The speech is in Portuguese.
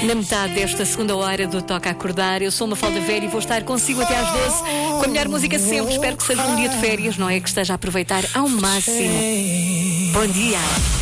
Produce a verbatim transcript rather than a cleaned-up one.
Na metade desta segunda hora do Toca a Acordar, eu sou uma Mafalda Velha e vou estar consigo até às doze com a melhor música sempre. Espero que seja um dia de férias, não é? Que esteja a aproveitar ao máximo. Bom dia.